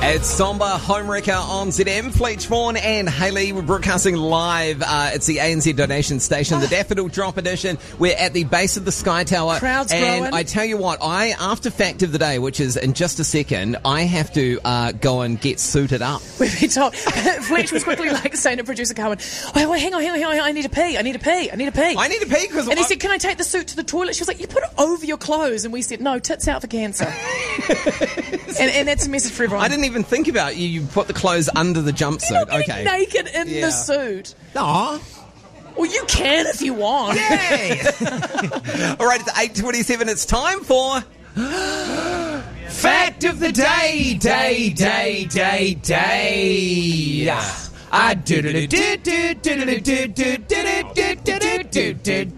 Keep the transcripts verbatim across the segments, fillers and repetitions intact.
It's Somber Homewrecker on Z M. Fleetch Vaughan and Hayley. We're broadcasting live. Uh, it's the A N Z donation station, the Daffodil Drop Edition. We're at the base of the Sky Tower. Crowd's and growing. I tell you what, I after fact of the day, which is in just a second, I have to uh, go and get suited up. We've been told. Fletch was quickly like saying to producer Carmen, wait, wait, hang on, hang on, hang on, I need to pee, I need to pee, I need to pee. I need to pee because... And he said, can I take the suit to the toilet? She was like, you put it over your clothes. And we said, no, tits out for cancer. and, and that's a message for everyone. I didn't even think about you. You put the clothes under the jumpsuit. You're not Okay. naked in Yeah. the suit. Aw. Well, you can if you want. Yay! All right, it's eight twenty-seven. It's time for... Fact of the day, day, day, day, day. I do do do do do do do do do do do do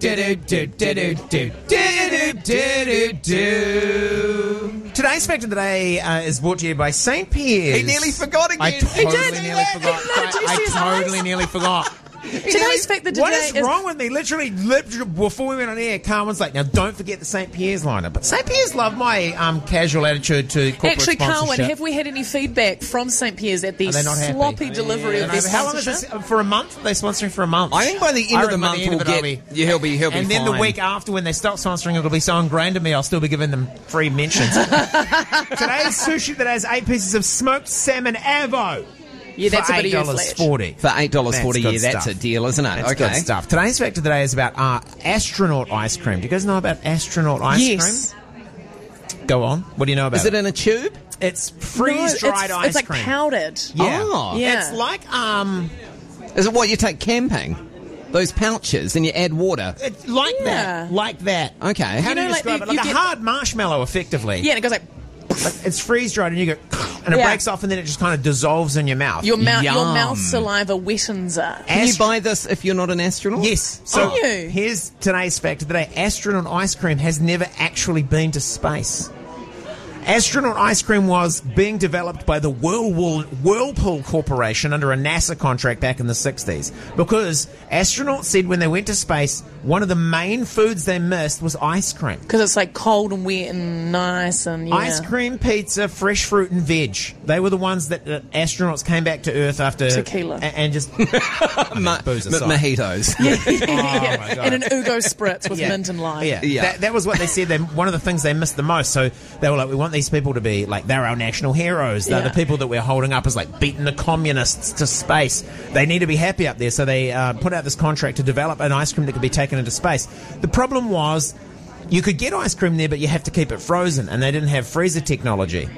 do do. Today's fact of the day uh, is brought to you by Saint Pierre's. He nearly forgot again. I He totally did. nearly forgot. No, did you I, see his I totally eyes? nearly forgot. Today's fact of the What day is is... wrong with me? Literally, literally, before we went on air, Carmen's like, now don't forget the Saint Pierre's liner. But Saint Pierre's love my um, casual attitude to corporate Actually, Carwyn, sponsorship. have we had any feedback from Saint Pierre's at the Are they not happy? sloppy delivery of And their How long is sponsorship? this? For a month? Are they sponsoring for a month? I think by the end I of the reckon by month end we'll of it, I'll get... be- Yeah, he'll be, he'll be And then fine. the week after, when they stop sponsoring, it'll be so ingrained in me, I'll still be giving them free mentions. Today's sushi that has eight pieces of smoked salmon avo. Yeah, that's for a bit eight of your dollars Fletch. forty. For eight dollars forty, yeah, That's that's good a deal, isn't it? That's okay. good stuff. Today's fact of the day is about uh, astronaut ice cream. Do you guys know about astronaut ice Yes. cream? Go on. What do you know about Is it in a tube? It's No, freeze-dried it's, ice it's like cream. powdered. Yeah. Oh. Yeah. It's like, um... Is it what you take camping? Those pouches and you add water? It's like Yeah. that. Like that. Okay. How You do know, you like, describe you- it? Like you a get- hard marshmallow, effectively. Yeah, and it goes like... Like, it's freeze-dried and you go... And it Yeah. breaks off and then it just kind of dissolves in your mouth. Your, mouth, your Yum. mouth saliva wettens it. Can you Astro- buy this if you're not an astronaut? Yes. So Are you? here's today's fact of the day. Astronaut ice cream has never actually been to space. Astronaut ice cream was being developed by the Whirlpool, Whirlpool Corporation under a NASA contract back in the sixties. Because astronauts said when they went to space, one of the main foods they missed was ice cream. Because it's like cold and wet and nice and yeah. Ice cream, pizza, fresh fruit and veg. They were the ones that uh, astronauts came back to Earth after... Tequila. a- And just... I mean, Ma- booze ma- aside. mojitos. yeah. my God. And an Ugo Spritz with Yeah. mint and lime. Yeah, Yeah. That, that was what they said. They, one of the things they missed the most. So they were like, we want these people to be like, they're our national heroes. They're Yeah. the people that we're holding up as like beating the communists to space. They need to be happy up there. So they uh, put out this contract to develop an ice cream that could be taken into space. The problem was you could get ice cream there, but you have to keep it frozen, and they didn't have freezer technology.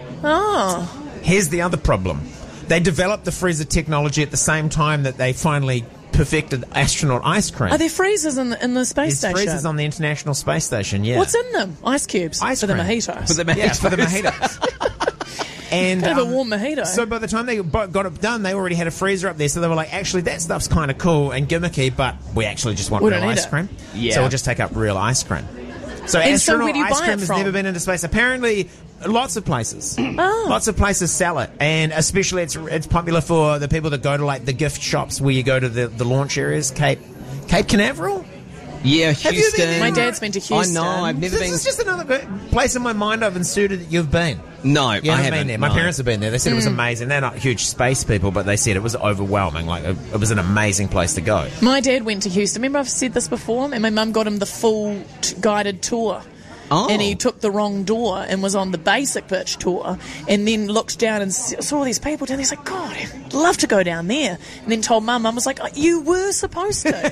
Oh. Here's the other problem. They developed the freezer technology at the same time that they finally perfected astronaut ice cream. Are there freezers in the, in the space There's station? freezers on the International Space Station, yeah. What's in them? Ice cubes Ice for the cream. mojitos. For the mojitos. Yeah, for the mojitos. And Kind of a um, warm mojito. So by the time they got got it done, they already had a freezer up there. So they were like, actually, that stuff's kind of cool and gimmicky, but we actually just want We real don't need ice it. cream. Yeah. So we'll just take up real ice cream. So And so astronaut where do you ice buy cream it has from? never been into space. Apparently, lots of places. Oh. Lots of places sell it, and especially it's it's popular for the people that go to like the gift shops where you go to the, the launch areas, Cape Cape Canaveral. Yeah, you been Houston. there? My dad's been to Houston. I know, I've never This been... is just another good place in my mind I've inserted that you've been. No, You I haven't haven't. been there. My no. parents have been there. They said it was amazing. They're not huge space people, but they said it was overwhelming. Like it, it was an amazing place to go. My dad went to Houston. Remember I've said this before? And my mum got him the full t- guided tour. Oh. And he took the wrong door and was on the basic bitch tour and then looked down and s- saw all these people down there. He's like, God, I'd love to go down there. And then told mum. Mum was like, oh, you were supposed to.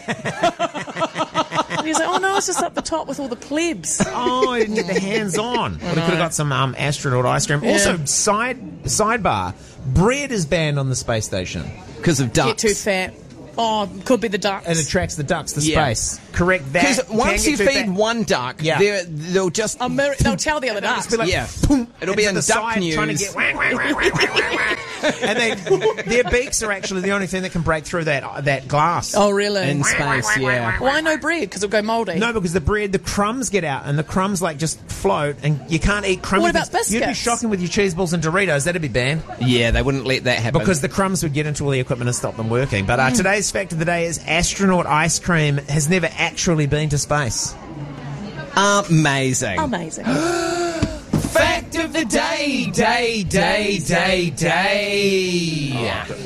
And he was like, oh, no, it's just up the top with all the plebs. Oh, I didn't get the hands on. But I could have got some um, astronaut ice cream. Yeah. Also, side sidebar, bread is banned on the space station. Because of Get ducks. too fat. Oh, could be the ducks. It attracts the ducks to Yeah. space. Correct that. Because Can once get you too feed fat. one duck, Yeah. they're- they'll just... A mir- they'll tell the other They'll ducks. just be like, Yeah. boom, It'll be into in the duck side, news. trying to get wang, wang, wang, wang, wang, wang. And they, their beaks are actually the only thing that can break through that that glass. Oh, really? in space, yeah. Why no bread? Because it'll go mouldy. No, because the bread, the crumbs get out, and the crumbs like just float, and you can't eat crumbs. What about biscuits? You'd be shocking with your cheese balls and Doritos. That'd be banned Yeah, they wouldn't let that happen. because the crumbs would get into all the equipment and stop them working. But uh, today's fact of the day is astronaut ice cream has never actually been to space. Amazing. Amazing. Fact of a day, day, day, day, day.